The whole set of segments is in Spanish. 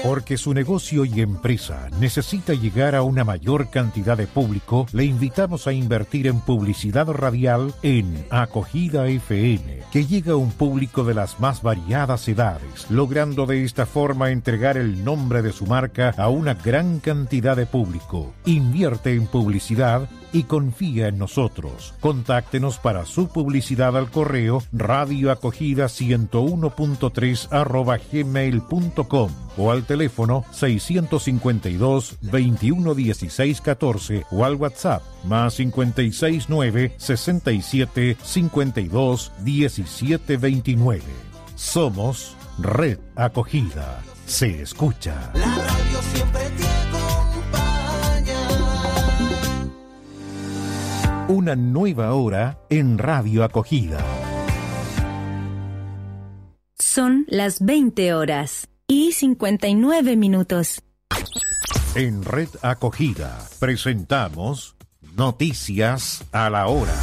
Porque su negocio y empresa necesita llegar a una mayor cantidad de público, le invitamos a invertir en publicidad radial en Acogida FM, que llega a un público de las más variadas edades, logrando de esta forma entregar el nombre de su marca a una gran cantidad de público. Invierte en publicidad y confía en nosotros. Contáctenos para su publicidad al correo radioacogida101.3@gmail.com o al teléfono 652 21 16 14 o al WhatsApp más 569 67 52 17 29. Somos Red Acogida. Se escucha. La radio siempre te acompaña. Una nueva hora en Radio Acogida. Son las 20 horas y 59 minutos. En Red Acogida presentamos Noticias a la Hora.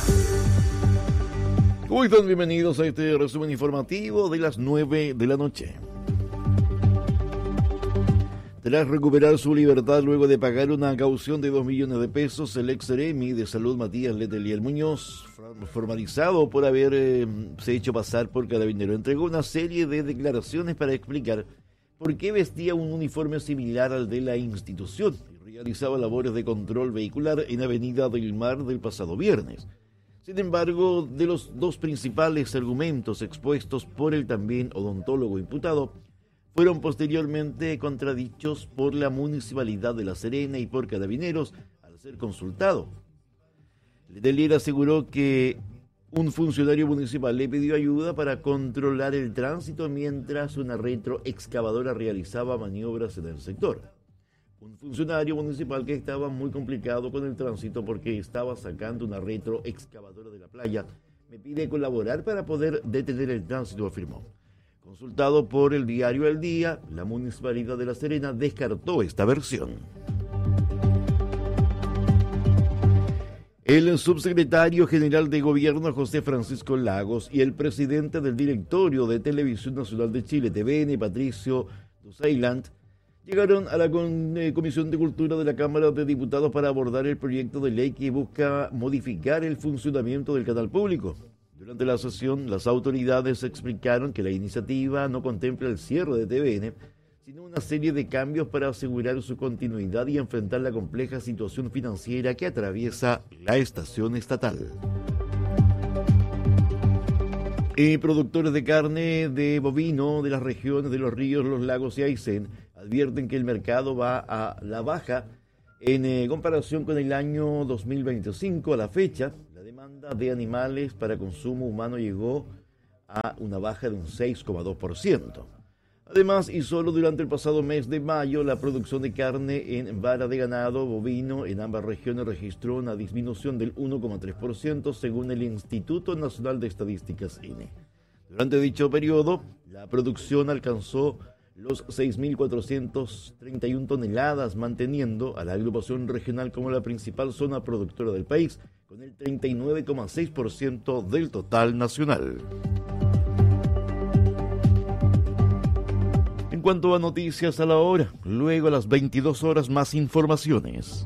Muy bien, bienvenidos a este resumen informativo de las 9 de la noche. Tras recuperar su libertad luego de pagar una caución de 2 millones de pesos, el ex seremi de Salud Matías Letelier Muñoz, formalizado por haberse hecho pasar por carabinero, entregó una serie de declaraciones para explicar por qué vestía un uniforme similar al de la institución y realizaba labores de control vehicular en Avenida del Mar del pasado viernes. Sin embargo, de los dos principales argumentos expuestos por el también odontólogo imputado, fueron posteriormente contradichos por la Municipalidad de La Serena y por Carabineros al ser consultado. Letelier aseguró que un funcionario municipal le pidió ayuda para controlar el tránsito mientras una retroexcavadora realizaba maniobras en el sector. Un funcionario municipal que estaba muy complicado con el tránsito porque estaba sacando una retroexcavadora de la playa me pide colaborar para poder detener el tránsito, afirmó. Consultado por el diario El Día, la Municipalidad de La Serena descartó esta versión. El subsecretario general de Gobierno José Francisco Lagos y el presidente del directorio de Televisión Nacional de Chile, TVN, Patricio Dusailand, llegaron a la Comisión de Cultura de la Cámara de Diputados para abordar el proyecto de ley que busca modificar el funcionamiento del canal público. Durante la sesión, las autoridades explicaron que la iniciativa no contempla el cierre de TVN, sino una serie de cambios para asegurar su continuidad y enfrentar la compleja situación financiera que atraviesa la estación estatal. Productores de carne de bovino de las regiones de Los Ríos, Los Lagos y Aysén advierten que el mercado va a la baja en comparación con el año 2025. A la fecha, la demanda de animales para consumo humano llegó a una baja de un 6,2%. Además, y solo durante el pasado mes de mayo, la producción de carne en vara de ganado bovino en ambas regiones registró una disminución del 1,3% según el Instituto Nacional de Estadísticas, INE. Durante dicho periodo, la producción alcanzó los 6.431 toneladas, manteniendo a la agrupación regional como la principal zona productora del país, con el 39,6% del total nacional. En cuanto a noticias a la hora, luego a las 22 horas más informaciones.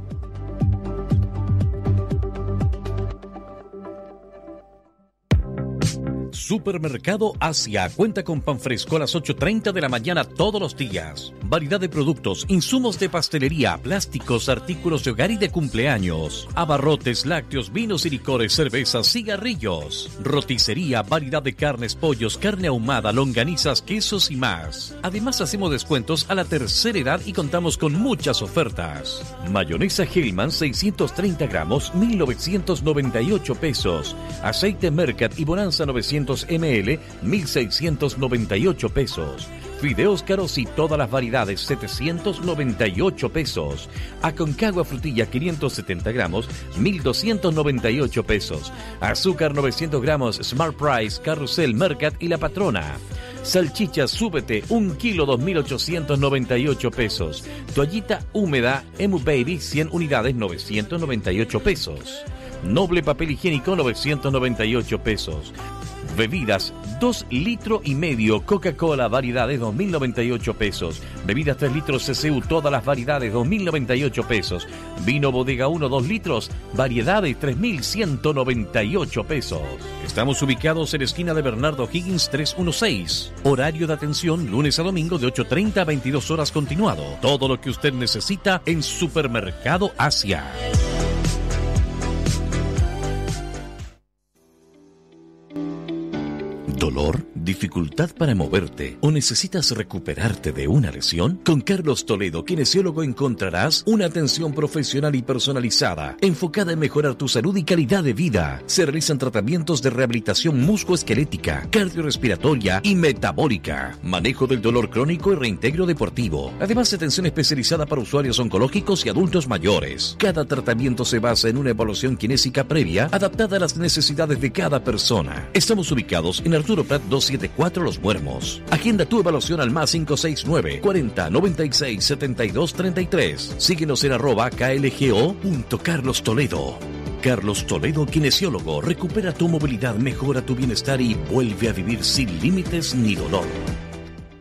Supermercado Asia cuenta con pan fresco a las 8:30 de la mañana todos los días. Variedad de productos, insumos de pastelería, plásticos, artículos de hogar y de cumpleaños. Abarrotes, lácteos, vinos y licores, cervezas, cigarrillos. Roticería, variedad de carnes, pollos, carne ahumada, longanizas, quesos y más. Además hacemos descuentos a la tercera edad y contamos con muchas ofertas. Mayonesa Hellman 630 gramos, 1.998 pesos. Aceite Mercat y Bonanza 900 ml, 1.698 pesos. Fideos caros y todas las variedades, 798 pesos. Aconcagua frutilla 570 gramos, 1.298 pesos. Azúcar 900 gramos, Smart Price, Carrusel, Mercat y La Patrona. Salchicha Súbete, 1 kilo, 2.898 pesos. Toallita húmeda, Emu Baby, 100 unidades, 998 pesos. Noble papel higiénico, 998 pesos. Bebidas 2,5 litros Coca-Cola variedades 2.098 pesos. Bebidas 3 litros CCU todas las variedades 2.098 pesos. Vino Bodega 1 2 litros variedades 3.198 pesos. Estamos ubicados en la esquina de Bernardo Higgins 316. Horario de atención lunes a domingo de 8:30 a 22 horas continuado. Todo lo que usted necesita en Supermercado Asia. ¿Dolor? ¿Dificultad para moverte? ¿O necesitas recuperarte de una lesión? Con Carlos Toledo, kinesiólogo, encontrarás una atención profesional y personalizada, enfocada en mejorar tu salud y calidad de vida. Se realizan tratamientos de rehabilitación musculoesquelética, cardiorrespiratoria y metabólica, manejo del dolor crónico y reintegro deportivo. Además, atención especializada para usuarios oncológicos y adultos mayores. Cada tratamiento se basa en una evaluación kinésica previa, adaptada a las necesidades de cada persona. Estamos ubicados en Arturo Prat 274 Los Muermos. Agenda tu evaluación al más 569 40 96 72 33. Síguenos en @klgo.Carlos Toledo. Carlos Toledo, kinesiólogo. Recupera tu movilidad, mejora tu bienestar y vuelve a vivir sin límites ni dolor.